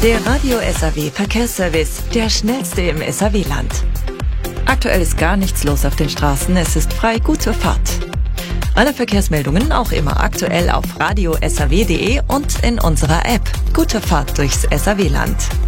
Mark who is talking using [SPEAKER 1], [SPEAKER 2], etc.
[SPEAKER 1] Der Radio SAW Verkehrsservice, der schnellste im SAW-Land. Aktuell ist gar nichts los auf den Straßen, es ist frei, gute Fahrt. Alle Verkehrsmeldungen auch immer aktuell auf radio-saw.de und in unserer App. Gute Fahrt durchs SAW-Land.